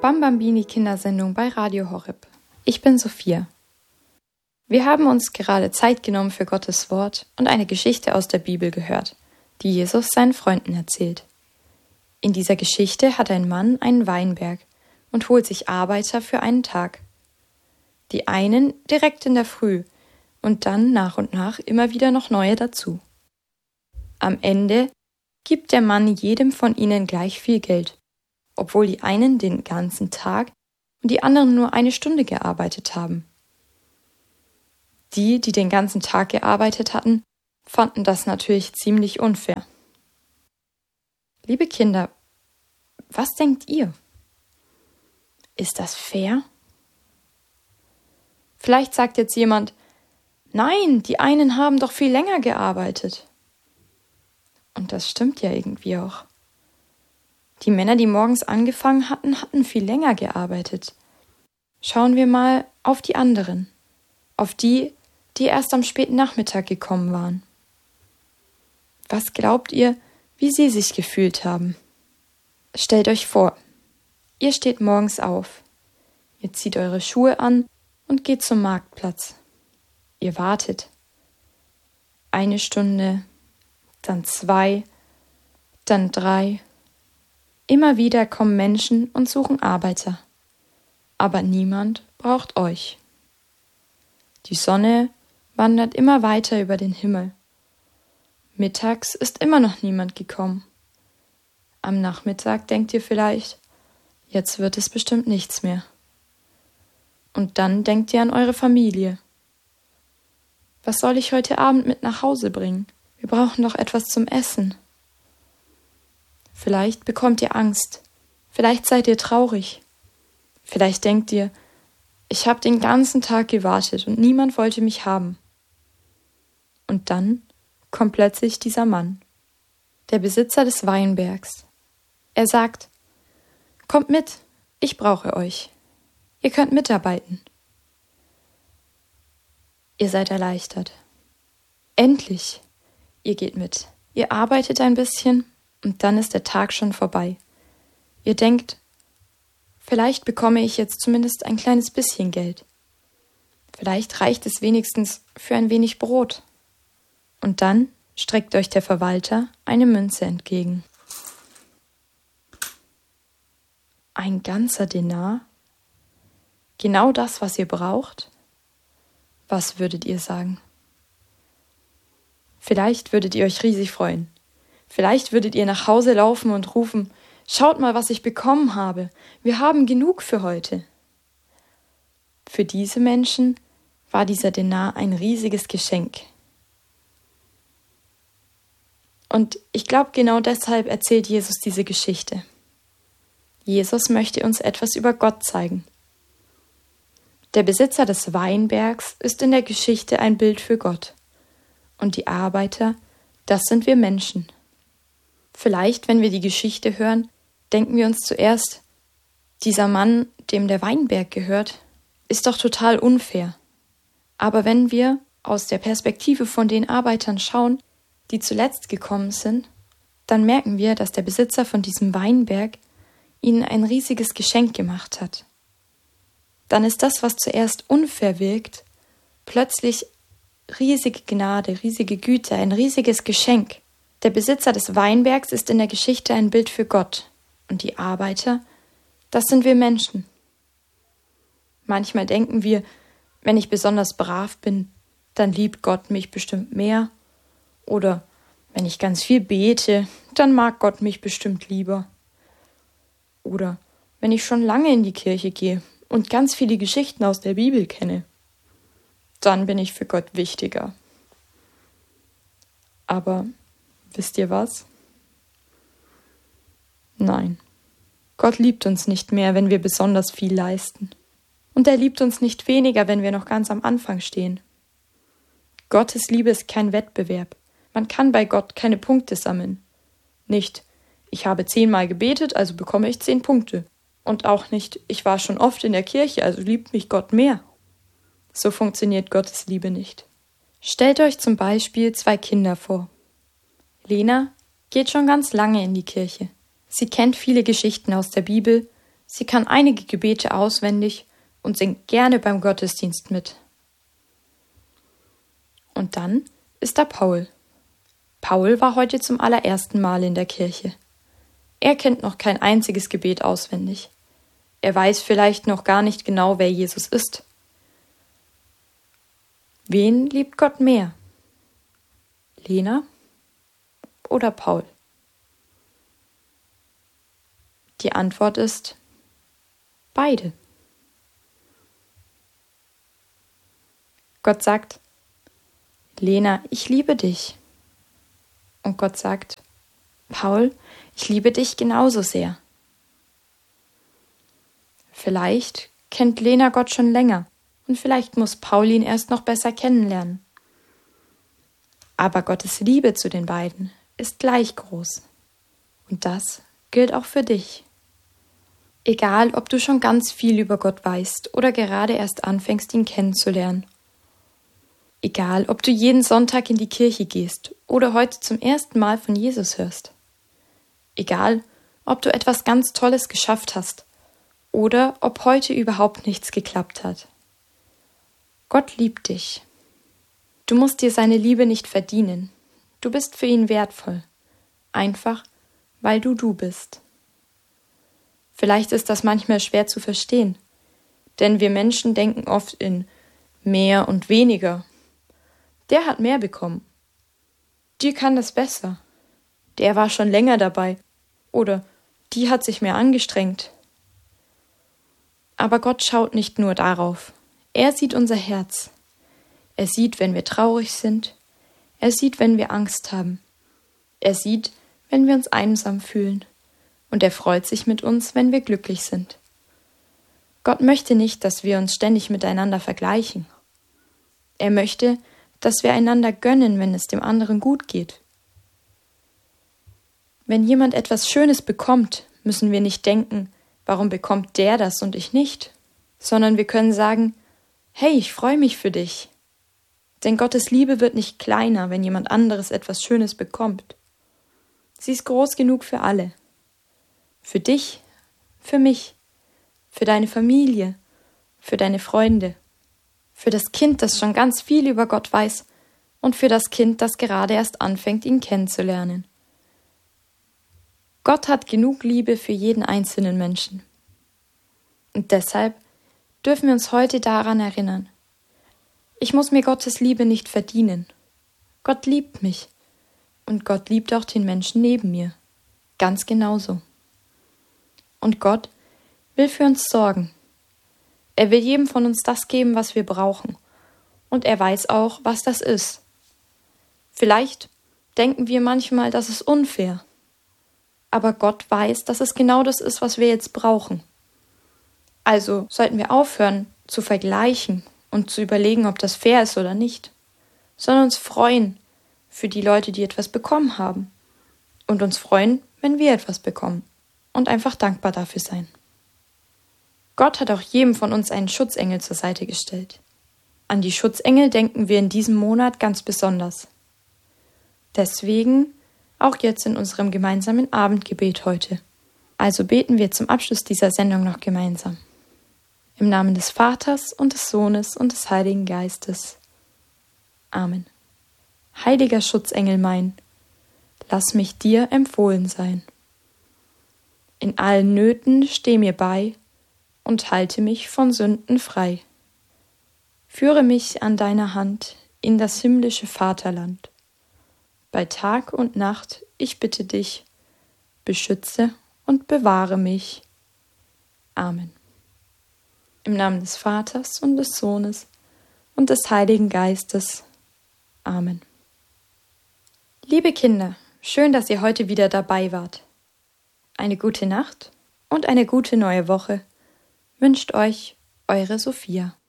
Bambambini Kindersendung bei Radio Horeb. Ich bin Sophia. Wir haben uns gerade Zeit genommen für Gottes Wort und eine Geschichte aus der Bibel gehört, die Jesus seinen Freunden erzählt. In dieser Geschichte hat ein Mann einen Weinberg und holt sich Arbeiter für einen Tag. Die einen direkt in der Früh und dann nach und nach immer wieder noch neue dazu. Am Ende gibt der Mann jedem von ihnen gleich viel Geld, obwohl die einen den ganzen Tag und die anderen nur eine Stunde gearbeitet haben. Die den ganzen Tag gearbeitet hatten, fanden das natürlich ziemlich unfair. Liebe Kinder, was denkt ihr? Ist das fair? Vielleicht sagt jetzt jemand, nein, die einen haben doch viel länger gearbeitet. Und das stimmt ja irgendwie auch. Die Männer, die morgens angefangen hatten viel länger gearbeitet. Schauen wir mal auf die anderen, auf die erst am späten Nachmittag gekommen waren. Was glaubt ihr, wie sie sich gefühlt haben? Stellt euch vor, ihr steht morgens auf, ihr zieht eure Schuhe an und geht zum Marktplatz. Ihr wartet. 1 Stunde, dann 2, dann 3. Immer wieder kommen Menschen und suchen Arbeiter. Aber niemand braucht euch. Die Sonne wandert immer weiter über den Himmel. Mittags ist immer noch niemand gekommen. Am Nachmittag denkt ihr vielleicht, jetzt wird es bestimmt nichts mehr. Und dann denkt ihr an eure Familie. Was soll ich heute Abend mit nach Hause bringen? Wir brauchen doch etwas zum Essen. Vielleicht bekommt ihr Angst. Vielleicht seid ihr traurig. Vielleicht denkt ihr, ich habe den ganzen Tag gewartet und niemand wollte mich haben. Und dann kommt plötzlich dieser Mann, der Besitzer des Weinbergs. Er sagt, kommt mit, ich brauche euch. Ihr könnt mitarbeiten. Ihr seid erleichtert. Endlich, ihr geht mit. Ihr arbeitet ein bisschen und dann ist der Tag schon vorbei. Ihr denkt, vielleicht bekomme ich jetzt zumindest ein kleines bisschen Geld. Vielleicht reicht es wenigstens für ein wenig Brot. Und dann streckt euch der Verwalter eine Münze entgegen. Ein ganzer Denar? Genau das, was ihr braucht? Was würdet ihr sagen? Vielleicht würdet ihr euch riesig freuen. Vielleicht würdet ihr nach Hause laufen und rufen, schaut mal, was ich bekommen habe. Wir haben genug für heute. Für diese Menschen war dieser Denar ein riesiges Geschenk. Und ich glaube, genau deshalb erzählt Jesus diese Geschichte. Jesus möchte uns etwas über Gott zeigen. Der Besitzer des Weinbergs ist in der Geschichte ein Bild für Gott. Und die Arbeiter, das sind wir Menschen. Vielleicht, wenn wir die Geschichte hören, denken wir uns zuerst, dieser Mann, dem der Weinberg gehört, ist doch total unfair. Aber wenn wir aus der Perspektive von den Arbeitern schauen, die zuletzt gekommen sind, dann merken wir, dass der Besitzer von diesem Weinberg ihnen ein riesiges Geschenk gemacht hat. Dann ist das, was zuerst unfair wirkt, plötzlich riesige Gnade, riesige Güte, ein riesiges Geschenk. Der Besitzer des Weinbergs ist in der Geschichte ein Bild für Gott. Und die Arbeiter, das sind wir Menschen. Manchmal denken wir, wenn ich besonders brav bin, dann liebt Gott mich bestimmt mehr. Oder wenn ich ganz viel bete, dann mag Gott mich bestimmt lieber. Oder wenn ich schon lange in die Kirche gehe und ganz viele Geschichten aus der Bibel kenne, dann bin ich für Gott wichtiger. Aber wisst ihr was? Nein, Gott liebt uns nicht mehr, wenn wir besonders viel leisten. Und er liebt uns nicht weniger, wenn wir noch ganz am Anfang stehen. Gottes Liebe ist kein Wettbewerb. Man kann bei Gott keine Punkte sammeln. Nicht, ich habe 10-mal gebetet, also bekomme ich 10 Punkte. Und auch nicht, ich war schon oft in der Kirche, also liebt mich Gott mehr. So funktioniert Gottes Liebe nicht. Stellt euch zum Beispiel 2 Kinder vor. Lena geht schon ganz lange in die Kirche. Sie kennt viele Geschichten aus der Bibel, Sie kann einige Gebete auswendig und singt gerne beim Gottesdienst mit. Und dann ist da Paul. Paul war heute zum allerersten Mal in der Kirche. Er kennt noch kein einziges Gebet auswendig. Er weiß vielleicht noch gar nicht genau, wer Jesus ist. Wen liebt Gott mehr? Lena oder Paul? Die Antwort ist beide. Gott sagt: Lena, ich liebe dich. Und Gott sagt: Paul, ich liebe dich genauso sehr. Vielleicht kennt Lena Gott schon länger und vielleicht muss Paul ihn erst noch besser kennenlernen. Aber Gottes Liebe zu den beiden ist gleich groß. Und das gilt auch für dich. Egal, ob du schon ganz viel über Gott weißt oder gerade erst anfängst, ihn kennenzulernen. Egal, ob du jeden Sonntag in die Kirche gehst oder heute zum ersten Mal von Jesus hörst. Egal, ob du etwas ganz Tolles geschafft hast oder ob heute überhaupt nichts geklappt hat. Gott liebt dich. Du musst dir seine Liebe nicht verdienen. Du bist für ihn wertvoll. Einfach, weil du bist. Vielleicht ist das manchmal schwer zu verstehen, denn wir Menschen denken oft in mehr und weniger. Der hat mehr bekommen. Die kann das besser. Der war schon länger dabei. Oder die hat sich mehr angestrengt. Aber Gott schaut nicht nur darauf. Er sieht unser Herz. Er sieht, wenn wir traurig sind. Er sieht, wenn wir Angst haben. Er sieht, wenn wir uns einsam fühlen. Und er freut sich mit uns, wenn wir glücklich sind. Gott möchte nicht, dass wir uns ständig miteinander vergleichen. Er möchte, dass wir einander gönnen, wenn es dem anderen gut geht. Wenn jemand etwas Schönes bekommt, müssen wir nicht denken, warum bekommt der das und ich nicht? Sondern wir können sagen, hey, ich freue mich für dich. Denn Gottes Liebe wird nicht kleiner, wenn jemand anderes etwas Schönes bekommt. Sie ist groß genug für alle. Für dich, für mich, für deine Familie, für deine Freunde, für das Kind, das schon ganz viel über Gott weiß und für das Kind, das gerade erst anfängt, ihn kennenzulernen. Gott hat genug Liebe für jeden einzelnen Menschen. Und deshalb dürfen wir uns heute daran erinnern. Ich muss mir Gottes Liebe nicht verdienen. Gott liebt mich. Und Gott liebt auch den Menschen neben mir. Ganz genauso. Und Gott will für uns sorgen. Er will jedem von uns das geben, was wir brauchen. Und er weiß auch, was das ist. Vielleicht denken wir manchmal, das ist unfair. Aber Gott weiß, dass es genau das ist, was wir jetzt brauchen. Also sollten wir aufhören zu vergleichen und zu überlegen, ob das fair ist oder nicht, sondern uns freuen für die Leute, die etwas bekommen haben und uns freuen, wenn wir etwas bekommen und einfach dankbar dafür sein. Gott hat auch jedem von uns einen Schutzengel zur Seite gestellt. An die Schutzengel denken wir in diesem Monat ganz besonders. Deswegen auch jetzt in unserem gemeinsamen Abendgebet heute. Also beten wir zum Abschluss dieser Sendung noch gemeinsam. Im Namen des Vaters und des Sohnes und des Heiligen Geistes. Amen. Heiliger Schutzengel mein, lass mich dir empfohlen sein. In allen Nöten steh mir bei und halte mich von Sünden frei. Führe mich an deiner Hand in das himmlische Vaterland. Bei Tag und Nacht, ich bitte dich, beschütze und bewahre mich. Amen. Im Namen des Vaters und des Sohnes und des Heiligen Geistes. Amen. Liebe Kinder, schön, dass ihr heute wieder dabei wart. Eine gute Nacht und eine gute neue Woche wünscht euch eure Sophia.